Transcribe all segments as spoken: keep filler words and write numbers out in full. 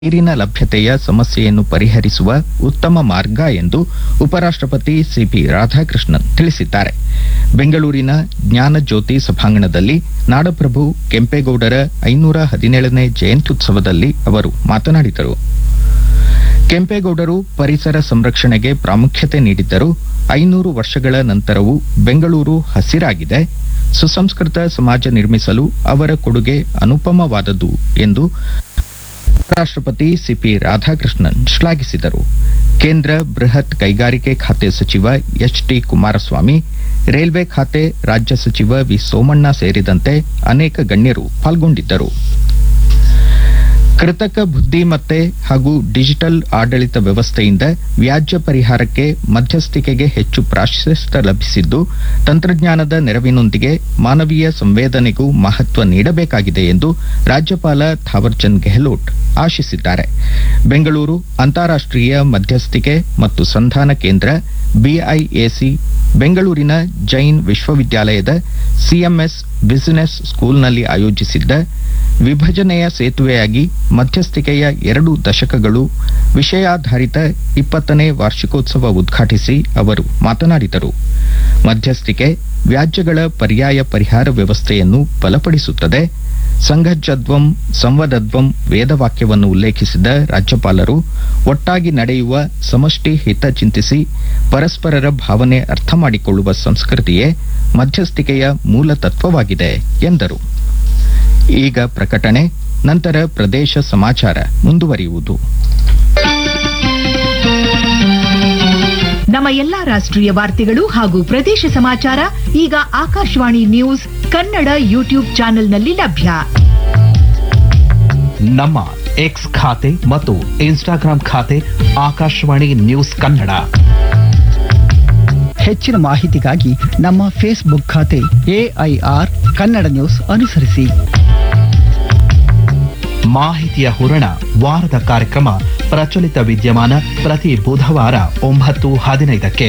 ನೀರಿನ ಲಭ್ಯತೆಯ ಸಮಸ್ಯೆಯನ್ನು ಪರಿಹರಿಸುವ ಉತ್ತಮ ಮಾರ್ಗ ಎಂದು ಉಪರಾಷ್ಟ್ರಪತಿ ಸಿಪಿ ರಾಧಾಕೃಷ್ಣನ್ ತಿಳಿಸಿದ್ದಾರೆ. ಬೆಂಗಳೂರಿನ ಜ್ಞಾನಜ್ಯೋತಿ ಸಭಾಂಗಣದಲ್ಲಿ ನಾಡಪ್ರಭು ಕೆಂಪೇಗೌಡರ ಐನೂರ ಹದಿನೇಳನೇ ಜಯಂತ್ಯುತ್ಸವದಲ್ಲಿ ಅವರು ಮಾತನಾಡಿದರು. ಕೆಂಪೇಗೌಡರು ಪರಿಸರ ಸಂರಕ್ಷಣೆಗೆ ಪ್ರಾಮುಖ್ಯತೆ ನೀಡಿದ್ದರು. ಐನೂರು ವರ್ಷಗಳ ನಂತರವೂ ಬೆಂಗಳೂರು ಹಸಿರಾಗಿದೆ. ಸುಸಂಸ್ಕೃತ ಸಮಾಜ ನಿರ್ಮಿಸಲು ಅವರ ಕೊಡುಗೆ ಅನುಪಮವಾದದ್ದು ಎಂದು ಉಪರಾಷ್ಟ್ರಪತಿ ಸಿಪಿ ರಾಧಾಕೃಷ್ಣನ್ ಶ್ಲಾಘಿಸಿದರು. ಕೇಂದ್ರ ಬೃಹತ್ ಕೈಗಾರಿಕೆ ಖಾತೆ ಸಚಿವ ಎಚ್ ಡಿ ಕುಮಾರಸ್ವಾಮಿ, ರೈಲ್ವೆ ಖಾತೆ ರಾಜ್ಯ ಸಚಿವ ವಿ ಸೋಮಣ್ಣ ಸೇರಿದಂತೆ ಅನೇಕ ಗಣ್ಯರು ಪಾಲ್ಗೊಂಡಿದ್ದರು. ಕೃತಕ ಬುದ್ಧಿಮತ್ತೆ ಹಾಗೂ ಡಿಜಿಟಲ್ ಆಡಳಿತ ವ್ಯವಸ್ಥೆಯಿಂದ ವ್ಯಾಜ್ಯ ಪರಿಹಾರಕ್ಕೆ ಮಧ್ಯಸ್ಥಿಕೆಗೆ ಹೆಚ್ಚು ಪ್ರಾಶಸ್ತ್ಯ ಲಭಿಸಿದ್ದು, ತಂತ್ರಜ್ಞಾನದ ನೆರವಿನೊಂದಿಗೆ ಮಾನವೀಯ ಸಂವೇದನೆಗೂ ಮಹತ್ವ ನೀಡಬೇಕಾಗಿದೆ ಎಂದು ರಾಜ್ಯಪಾಲ ಥಾವರ್ಚಂದ್ ಗೆಹ್ಲೋಟ್ ಆಶಿಸಿದ್ದಾರೆ. ಬೆಂಗಳೂರು ಅಂತಾರಾಷ್ಟ್ರೀಯ ಮಧ್ಯಸ್ಥಿಕೆ ಮತ್ತು ಸಂಧಾನ ಕೇಂದ್ರ ಬಿಐಎಸಿ, ಬೆಂಗಳೂರಿನ ಜೈನ್ ವಿಶ್ವವಿದ್ಯಾಲಯದ ಸಿಎಂಎಸ್ ಬಿಸಿನೆಸ್ ಸ್ಕೂಲ್ನಲ್ಲಿ ಆಯೋಜಿಸಿದ್ದ ವಿಭಜನೆಯ ಸೇತುವೆಯಾಗಿ ಮಧ್ಯಸ್ಥಿಕೆಯ ಎರಡು ದಶಕಗಳು ವಿಷಯಾಧಾರಿತ ಇಪ್ಪತ್ತನೇ ವಾರ್ಷಿಕೋತ್ಸವ ಉದ್ಘಾಟಿಸಿ ಅವರು ಮಾತನಾಡಿದರು. ಮಧ್ಯಸ್ಥಿಕೆ ವ್ಯಾಜ್ಯಗಳ ಪರ್ಯಾಯ ಪರಿಹಾರ ವ್ಯವಸ್ಥೆಯನ್ನು ಬಲಪಡಿಸುತ್ತದೆ. ಸಂಘಜ್ಜದ್ವಂ ಸಂವದದ್ವಂ ವೇದವಾಕ್ಯವನ್ನು ಉಲ್ಲೇಖಿಸಿದ ರಾಜ್ಯಪಾಲರು, ಒಟ್ಟಾಗಿ ನಡೆಯುವ ಸಮಷ್ಟಿ ಹಿತ ಚಿಂತಿಸಿ ಪರಸ್ಪರರ ಭಾವನೆ ಅರ್ಥ ಮಾಡಿಕೊಳ್ಳುವ ಸಂಸ್ಕೃತಿಯೇ ಮಧ್ಯಸ್ಥಿಕೆಯ ಮೂಲ ತತ್ವವಾಗಿದೆ ಎಂದರು. ಈಗ ಪ್ರಕಟಣೆ, ನಂತರ ಪ್ರದೇಶ ಸಮಾಚಾರ ಮುಂದುವರಿಯುವುದು. ನಮ್ಮ ಎಲ್ಲಾ ರಾಷ್ಟ್ರೀಯ ವಾರ್ತೆಗಳು ಹಾಗೂ ಪ್ರದೇಶ ಸಮಾಚಾರ ಈಗ ಆಕಾಶವಾಣಿ ನ್ಯೂಸ್ ಕನ್ನಡ ಯೂಟ್ಯೂಬ್ ಚಾನೆಲ್ನಲ್ಲಿ ಲಭ್ಯ. ನಮ್ಮ ಎಕ್ಸ್ ಖಾತೆ ಮತ್ತು ಇನ್ಸ್ಟಾಗ್ರಾಂ ಖಾತೆ ಆಕಾಶವಾಣಿ ನ್ಯೂಸ್ ಕನ್ನಡ. ಹೆಚ್ಚಿನ ಮಾಹಿತಿಗಾಗಿ ನಮ್ಮ ಫೇಸ್ಬುಕ್ ಖಾತೆ ಎಐಆರ್ ಕನ್ನಡ ನ್ಯೂಸ್ ಅನುಸರಿಸಿ. ಮಾಹಿತಿಯ ಹೂರಣ ವಾರದ ಕಾರ್ಯಕ್ರಮ ಪ್ರಚಲಿತ ವಿದ್ಯಮಾನ ಪ್ರತಿ ಬುಧವಾರ ಒಂಬತ್ತು ಹದಿನೈದಕ್ಕೆ.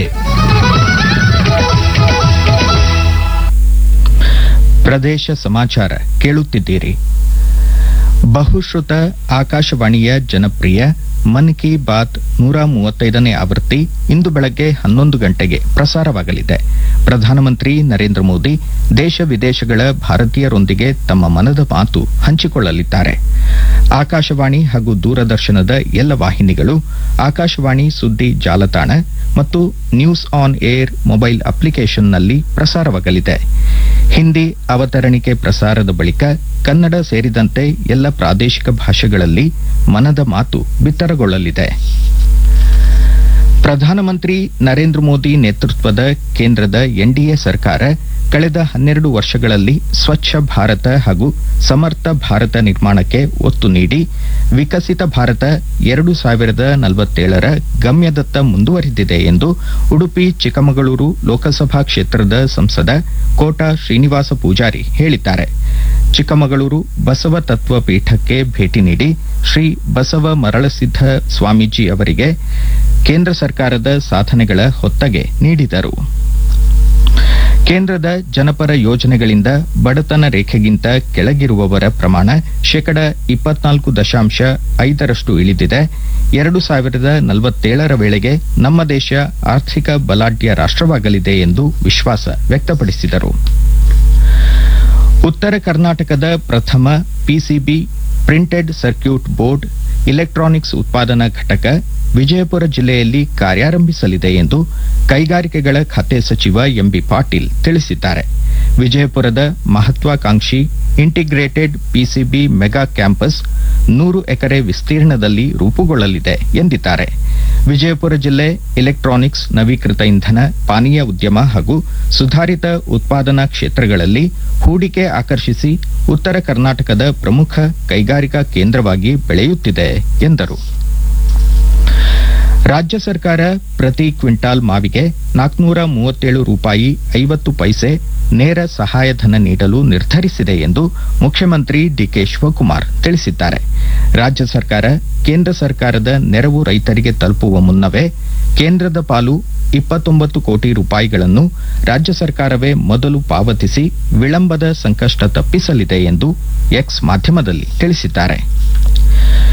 ಪ್ರದೇಶ ಸಮಾಚಾರ ಕೇಳುತ್ತಿದ್ದೀರಿ. ಬಹುಶ್ರುತ ಆಕಾಶವಾಣಿಯ ಜನಪ್ರಿಯ ಮನ್ ಕಿ ಬಾತ್ ನೂರ ಮೂವತ್ತೈದನೇ ಆವೃತ್ತಿ ಇಂದು ಬೆಳಗ್ಗೆ ಹನ್ನೊಂದು ಗಂಟೆಗೆ ಪ್ರಸಾರವಾಗಲಿದೆ. ಪ್ರಧಾನಮಂತ್ರಿ ನರೇಂದ್ರ ಮೋದಿ ದೇಶ ವಿದೇಶಗಳ ಭಾರತೀಯರೊಂದಿಗೆ ತಮ್ಮ ಮನದ ಮಾತು ಹಂಚಿಕೊಳ್ಳಲಿದ್ದಾರೆ. ಆಕಾಶವಾಣಿ ಹಾಗೂ ದೂರದರ್ಶನದ ಎಲ್ಲ ವಾಹಿನಿಗಳು, ಆಕಾಶವಾಣಿ ಸುದ್ದಿ ಜಾಲತಾಣ ಮತ್ತು ನ್ಯೂಸ್ ಆನ್ ಏರ್ ಮೊಬೈಲ್ ಅಪ್ಲಿಕೇಶನ್ನಲ್ಲಿ ಪ್ರಸಾರವಾಗಲಿದೆ. ಹಿಂದಿ ಅವತರಣಿಕೆ ಪ್ರಸಾರದ ಬಳಿಕ ಕನ್ನಡ ಸೇರಿದಂತೆ ಎಲ್ಲ ಪ್ರಾದೇಶಿಕ ಭಾಷೆಗಳಲ್ಲಿ ಮನದ ಮಾತು ಬಿತ್ತರಗೊಳ್ಳಲಿದೆ. ಪ್ರಧಾನಮಂತ್ರಿ ನರೇಂದ್ರ ಮೋದಿ ನೇತೃತ್ವದ ಕೇಂದ್ರದ ಎನ್ಡಿಎ ಸರ್ಕಾರ ಕಳೆದ ಹನ್ನೆರಡು ವರ್ಷಗಳಲ್ಲಿ ಸ್ವಚ್ಛ ಭಾರತ ಹಾಗೂ ಸಮರ್ಥ ಭಾರತ ನಿರ್ಮಾಣಕ್ಕೆ ಒತ್ತು ನೀಡಿ ವಿಕಸಿತ ಭಾರತ ಎರಡು ಸಾವಿರದ ನಲವತ್ತೇಳರ ಗಮ್ಯದತ್ತ ಮುಂದುವರಿದಿದೆ ಎಂದು ಉಡುಪಿ ಚಿಕ್ಕಮಗಳೂರು ಲೋಕಸಭಾ ಕ್ಷೇತ್ರದ ಸಂಸದ ಕೋಟಾ ಶ್ರೀನಿವಾಸ ಪೂಜಾರಿ ಹೇಳಿದ್ದಾರೆ. ಚಿಕ್ಕಮಗಳೂರು ಬಸವ ತತ್ವ ಪೀಠಕ್ಕೆ ಭೇಟಿ ನೀಡಿ ಶ್ರೀ ಬಸವ ಮರಳಸಿದ್ದ ಸ್ವಾಮೀಜಿ ಅವರಿಗೆ ಕೇಂದ್ರ ಸರ್ಕಾರದ ಸಾಧನೆಗಳ ಹೊತ್ತಗೆ ನೀಡಿದರು. ಕೇಂದ್ರದ ಜನಪರ ಯೋಜನೆಗಳಿಂದ ಬಡತನ ರೇಖೆಗಿಂತ ಕೆಳಗಿರುವವರ ಪ್ರಮಾಣ ಶೇಕಡ ಇಪ್ಪತ್ನಾಲ್ಕು ದಶಾಂಶ ಐದರಷ್ಟು ಇಳಿದಿದೆ. ಎರಡು ಸಾವಿರದ ನಲವತ್ತೇಳರ ವೇಳೆಗೆ ನಮ್ಮ ದೇಶ ಆರ್ಥಿಕ ಬಲಾಢ್ಯ ರಾಷ್ಟ್ರವಾಗಲಿದೆ ಎಂದು ವಿಶ್ವಾಸ ವ್ಯಕ್ತಪಡಿಸಿದರು. ಉತ್ತರ ಕರ್ನಾಟಕದ ಪ್ರಥಮ PCB printed circuit board electronics ಉತ್ಪಾದನಾ ಘಟಕ ವಿಜಯಪುರ ಜಿಲ್ಲೆಯಲ್ಲಿ ಕಾರ್ಯಾರಂಭಿಸಲಿದೆ ಎಂದು ಕೈಗಾರಿಕೆಗಳ ಖಾತೆ ಸಚಿವ ಎಂಬಿ ಪಾಟೀಲ್ ತಿಳಿಸಿದ್ದಾರೆ. ವಿಜಯಪುರದ ಮಹತ್ವಾಕಾಂಕ್ಷಿ ಇಂಟಿಗ್ರೇಟೆಡ್ ಪಿಸಿಬಿ ಮೆಗಾ ಕ್ಯಾಂಪಸ್ ನೂರು ಎಕರೆ ವಿಸ್ತೀರ್ಣದಲ್ಲಿ ರೂಪುಗೊಳ್ಳಲಿದೆ ಎಂದಿದ್ದಾರೆ. ವಿಜಯಪುರ ಜಿಲ್ಲೆ ಇಲೆಕ್ಟ್ರಾನಿಕ್ಸ್, ನವೀಕೃತ ಇಂಧನ, ಪಾನೀಯ ಉದ್ಯಮ ಹಾಗೂ ಸುಧಾರಿತ ಉತ್ಪಾದನಾ ಕ್ಷೇತ್ರಗಳಲ್ಲಿ ಹೂಡಿಕೆ ಆಕರ್ಷಿಸಿ ಉತ್ತರ ಕರ್ನಾಟಕದ ಪ್ರಮುಖ ಕೈಗಾರಿಕಾ ಕೇಂದ್ರವಾಗಿ ಬೆಳೆಯುತ್ತಿದೆ ಎಂದರು. ರಾಜ್ಯ ಸರ್ಕಾರ ಪ್ರತಿ ಕ್ವಿಂಟಾಲ್ ಮಾವಿಗೆ ನಾಲ್ಕುನೂರ ಮೂವತ್ತೇಳು ರೂಪಾಯಿ ಐವತ್ತು ಪೈಸೆ ನೇರ ಸಹಾಯಧನ ನೀಡಲು ನಿರ್ಧರಿಸಿದೆ ಎಂದು ಮುಖ್ಯಮಂತ್ರಿ ಡಿಕೆ ಶಿವಕುಮಾರ್ ತಿಳಿಸಿದ್ದಾರೆ. ರಾಜ್ಯ ಸರ್ಕಾರ ಕೇಂದ್ರ ಸರ್ಕಾರದ ನೆರವು ರೈತರಿಗೆ ತಲುಪುವ ಮುನ್ನವೇ ಕೇಂದ್ರದ ಪಾಲು ಇಪ್ಪತ್ತೊಂಬತ್ತು ಕೋಟಿ ರೂಪಾಯಿಗಳನ್ನು ರಾಜ್ಯ ಸರ್ಕಾರವೇ ಮೊದಲು ಪಾವತಿಸಿ ವಿಳಂಬದ ಸಂಕಷ್ಟ ತಪ್ಪಿಸಲಿದೆ ಎಂದು ಎಕ್ಸ್ ಮಾಧ್ಯಮದಲ್ಲಿ ತಿಳಿಸಿದ್ದಾರೆ.